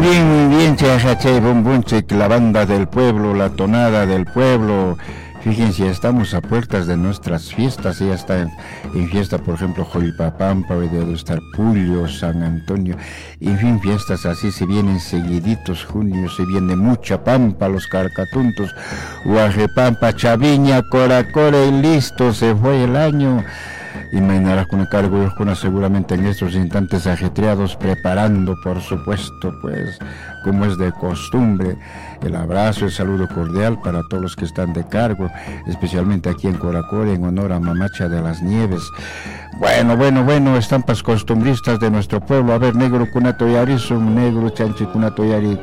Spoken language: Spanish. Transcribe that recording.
muy bien, che, bum, che, la banda del pueblo, la tonada del pueblo. Fíjense, estamos a puertas de nuestras fiestas, ya está en fiesta, por ejemplo, Jolipapampa, debe estar Pulio, San Antonio, en fin, fiestas así se vienen seguiditos, junio se viene mucha pampa, los carcatuntos, Guajepampa, Chaviña, Coracora y listo, se fue el año. Imaginarás con el cargo de seguramente en estos instantes ajetreados, preparando, por supuesto, pues, como es de costumbre, el abrazo, el saludo cordial para todos los que están de cargo, especialmente aquí en Coracora, en honor a Mamacha de las Nieves. Bueno, estampas costumbristas de nuestro pueblo. A ver, negro Cunatoyari, son negro chanchi Cunatoyari.